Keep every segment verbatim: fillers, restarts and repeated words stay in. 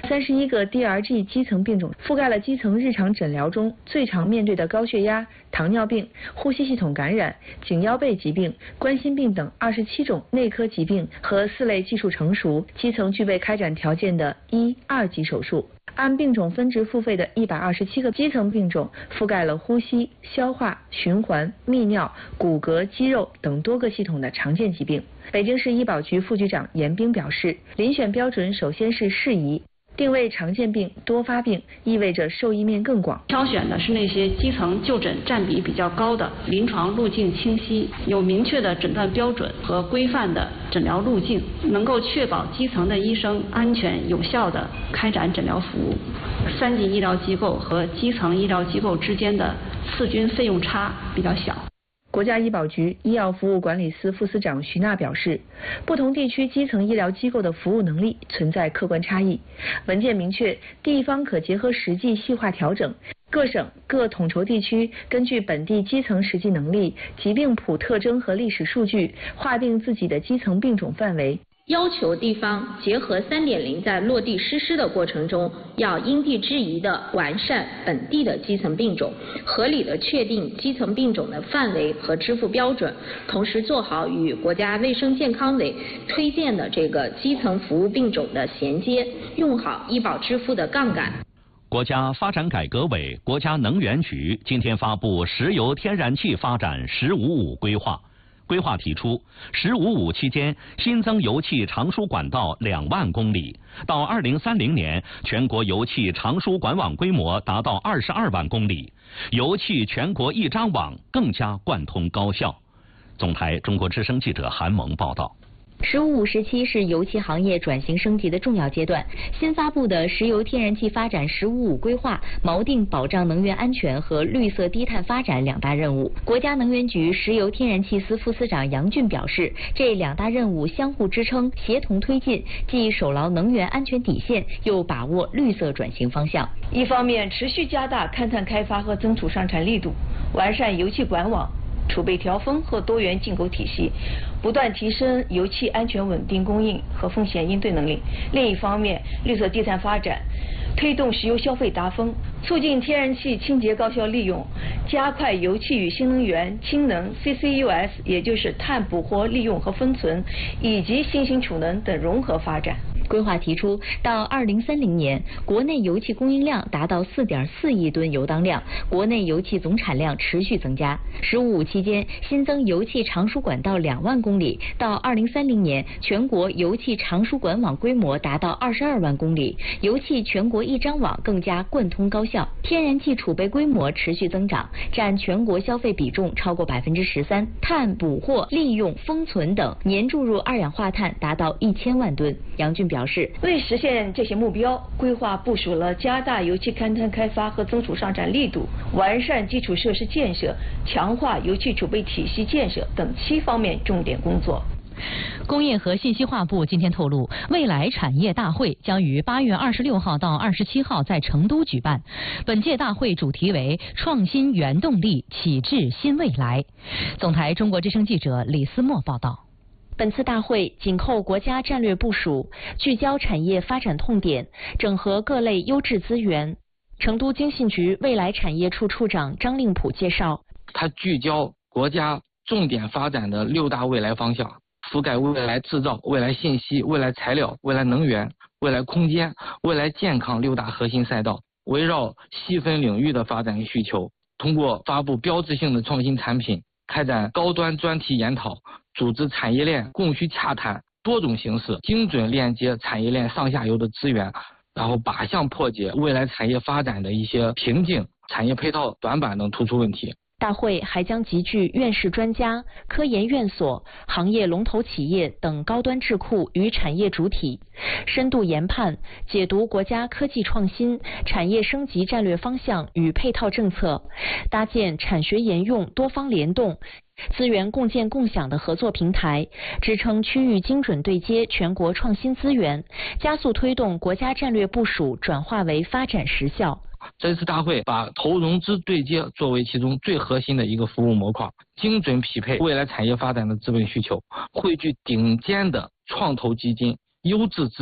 三十一个 D R G 基层病种覆盖了基层日常诊疗中最常面对的高血压、糖尿病、呼吸系统感染、颈腰背疾病、冠心病等二十七种内科疾病和四类技术成熟、基层具备开展条件的一、二级手术。按病种分值付费的一百二十七个基层病种，覆盖了呼吸、消化、循环、泌尿、骨骼、肌肉等多个系统的常见疾病。北京市医保局副局长严冰表示，遴选标准首先是适宜。定位常见病、多发病，意味着受益面更广。 挑选的是那些基层就诊占比比较高的、临床路径清晰、有明确的诊断标准和规范的诊疗路径，能够确保基层的医生安全有效地开展诊疗服务。三级医疗机构和基层医疗机构之间的次均费用差比较小。 国家医保局医药服务管理司副司长徐娜表示，不同地区基层医疗机构的服务能力存在客观差异。文件明确，地方可结合实际细化调整，各省各统筹地区根据本地基层实际能力、疾病谱特征和历史数据，划定自己的基层病种范围。 要求地方结合 三点零 在落地实施的过程中，要因地制宜地完善本地的基层病种，合理地确定基层病种的范围和支付标准，同时做好与国家卫生健康委推荐的这个基层服务病种的衔接，用好医保支付的杠杆。 国家发展改革委、国家能源局今天发布石油天然气发展“十五五”规划。规划提出，“十五五”期间新增油气长输管道两万公里，到二零三零年，全国油气长输管网规模达到二十二万公里，油气全国一张网更加贯通高效。总台中国之声记者韩萌报道。 十五五时期是油气行业转型升级的重要阶段。新发布的石油天然气发展“十五五”规划锚定保障能源安全和绿色低碳发展两大任务。国家能源局石油天然气司副司长杨俊表示，这两大任务相互支撑，协同推进，既守牢能源安全底线，又把握绿色转型方向。 一方面，持续加大勘探开发和增储上产力度，完善油气管网、储备调峰和多元进口体系，不断提升油气安全稳定供应和风险应对能力。另一方面，绿色低碳发展，推动石油消费达峰，促进天然气清洁高效利用，加快油气与新能源、氢能、C C U S， 也就是碳捕获、利用和封存，以及新型储能等融合发展。 规划提出，到二零三零年，国内油气供应量达到四点四亿吨油当量，国内油气总产量持续增加。十五五期间新增油气长输管道两万公里，到二零三零年，全国油气长输管网规模达到二十二万公里，油气全国一张网更加贯通高效。天然气储备规模持续增长，占全国消费比重超过百分之十三，碳捕获、利用、封存等年注入二氧化碳达到一千万吨。杨俊表示，表示， 为实现这些目标，规划部署了加大油气勘探开发和增储上产力度、完善基础设施建设、强化油气储备体系建设等七方面重点工作。 工业和信息化部今天透露，未来产业大会将于八月二十六号到二十七号在成都举办。本届大会主题为“创新原动力，启智新未来”。总台中国之声记者李思墨报道。 本次大会紧扣国家战略部署，聚焦产业发展痛点，整合各类优质资源。成都经信局未来产业处处长张令普介绍， 它聚焦国家重点发展的六大未来方向，覆盖未来制造、未来信息、未来材料、未来能源、未来空间、未来健康六大核心赛道，围绕细分领域的发展需求，通过发布标志性的创新产品，开展高端专题研讨，组织产业链供需洽谈，多种形式精准链接产业链上下游的资源，然后靶向破解未来产业发展的一些瓶颈、产业配套短板等突出问题。 大会还将集聚院士专家、科研院所、行业龙头企业等高端智库与产业主体，深度研判解读国家科技创新、产业升级战略方向与配套政策，搭建产学研用、多方联动、资源共建共享的合作平台，支撑区域精准对接全国创新资源，加速推动国家战略部署转化为发展实效。 这次大会把投融资对接作为其中最核心的一个服务模块，精准匹配未来产业发展的资本需求，汇聚顶尖的创投基金、优质资本、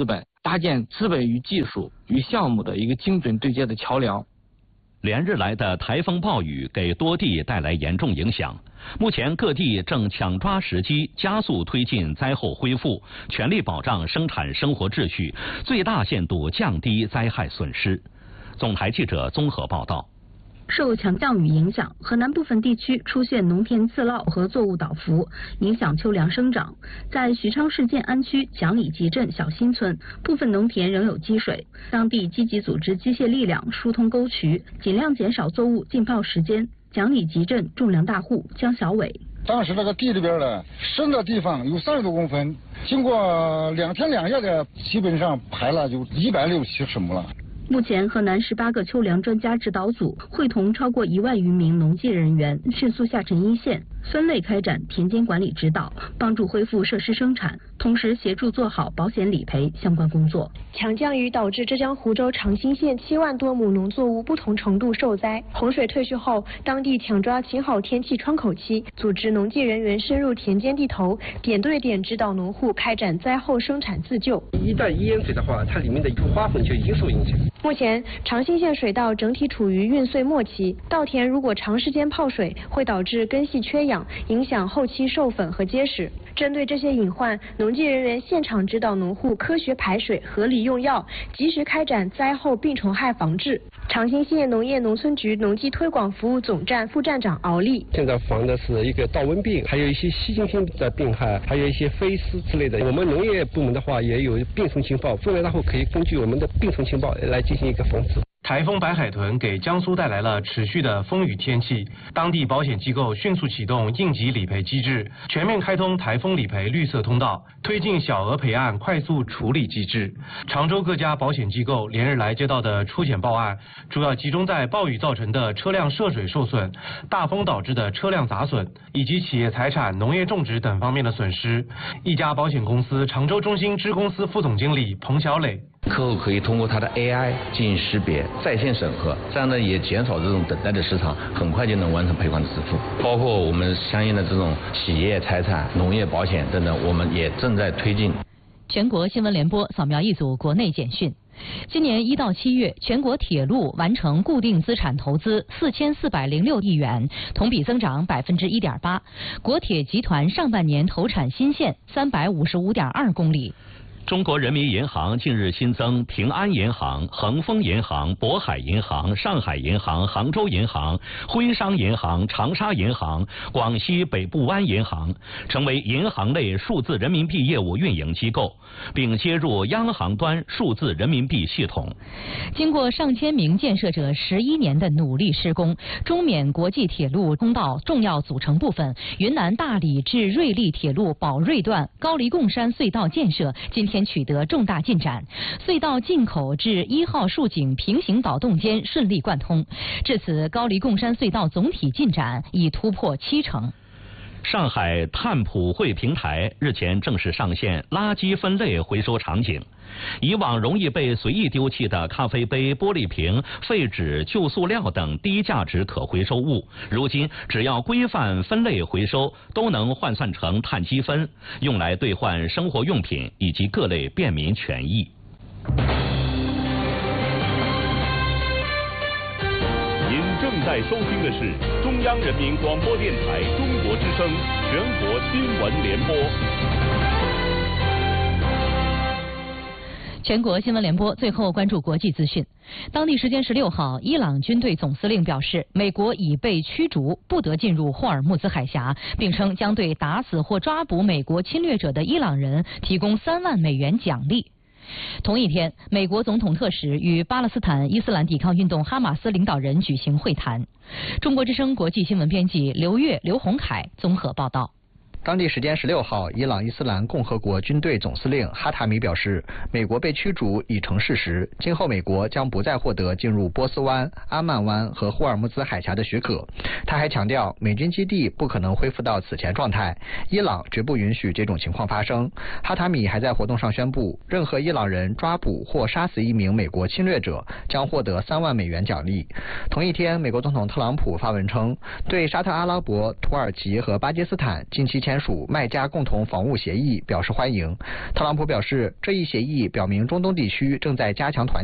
搭建资本与技术与项目的一个精准对接的桥梁。 连日来的台风暴雨给多地带来严重影响，目前各地正抢抓时机，加速推进灾后恢复，全力保障生产生活秩序，最大限度降低灾害损失。总台记者综合报道。 受强降雨影响，河南部分地区出现农田自涝和作物倒伏，影响秋粮生长。在许昌市建安区蒋里集镇小新村，部分农田仍有积水，当地积极组织机械力量疏通沟渠，尽量减少作物浸泡时间。蒋里集镇种粮大户江小伟。 当时那个地里边的深的地方有三十多公分，经过两天两夜的，基本上排了就一百六七十亩了。 目前，河南十八个秋粮专家指导组会同超过一万余名农技人员，迅速下沉一线，分类开展田间管理指导，帮助恢复设施生产，同时协助做好保险理赔相关工作。 强降雨导致浙江湖州长兴县七万多亩农作物不同程度受灾。洪水退去后，当地抢抓晴好天气窗口期，组织农技人员深入田间地头，点对点指导农户开展灾后生产自救。 一旦一淹水的话，它里面的花粉就已经受影响。 目前，长兴县水稻整体处于运穗末期，稻田如果长时间泡水，会导致根系缺氧，影响后期授粉和结实。针对这些隐患，农技人员现场指导农户科学排水、合理用药，及时开展灾后病虫害防治。长兴县农业农村局农技推广服务总站副站长敖丽： 现在防的是一个稻瘟病，还有一些细菌性的病害，还有一些飞丝之类的。我们农业部门的话也有病虫情报，中联大户可以根据我们的病虫情报来进行一个防治。 台风白海豚给江苏带来了持续的风雨天气，当地保险机构迅速启动应急理赔机制，全面开通台风理赔绿色通道，推进小额赔案快速处理机制。常州各家保险机构连日来接到的出险报案，主要集中在暴雨造成的车辆涉水受损、大风导致的车辆砸损，以及企业财产、农业种植等方面的损失。一家保险公司常州中心支公司副总经理彭小磊。 客户可以通过他的 A I 进行识别，在线审核，这样呢也减少这种等待的时长，很快就能完成赔款的支付。包括我们相应的这种企业财产、农业保险等等，我们也正在推进。 全国新闻联播扫描一组国内简讯。今年一到七月，全国铁路完成固定资产投资四千四百零六亿元，同比增长百分之一点八。国铁集团上半年投产新线三百五十五点二公里。 中国人民银行近日新增平安银行、恒丰银行、渤海银行、上海银行、杭州银行、徽商银行、长沙银行、广西北部湾银行，成为银行类数字人民币业务运营机构，并接入央行端数字人民币系统。 经过上千名建设者十一年的努力施工，中缅国际铁路通道重要组成部分云南大理至瑞丽铁路宝瑞段高黎贡山隧道建设今天取得重大进展，隧道进口至一号竖井平行导洞间顺利贯通。至此，高黎贡山隧道总体进展已突破七成。 上海碳普惠平台日前正式上线垃圾分类回收场景。以往容易被随意丢弃的咖啡杯、玻璃瓶、废纸、旧塑料等低价值可回收物，如今只要规范分类回收，都能换算成碳积分，用来兑换生活用品以及各类便民权益。 您正在收听的是中央人民广播电台中国之声全国新闻联播。 全国新闻联播最后关注国际资讯。当地时间十六号，伊朗军队总司令表示，美国已被驱逐，不得进入霍尔木兹海峡，并称将对打死或抓捕美国侵略者的伊朗人提供三万美元奖励。同一天，美国总统特使与巴勒斯坦伊斯兰抵抗运动哈马斯领导人举行会谈。中国之声国际新闻编辑刘越、刘洪凯综合报道。 当地时间十六号，伊朗伊斯兰共和国军队总司令哈塔米表示，美国被驱逐已成事实，今后美国将不再获得进入波斯湾、阿曼湾和霍尔木兹海峡的许可。他还强调，美军基地不可能恢复到此前状态，伊朗绝不允许这种情况发生。哈塔米还在活动上宣布，任何伊朗人抓捕或杀死一名美国侵略者，将获得三万美元奖励。同一天，美国总统特朗普发文称，对沙特阿拉伯、土耳其和巴基斯坦近期签签署麦加共同防务协议表示欢迎。特朗普表示，这一协议表明中东地区正在加强团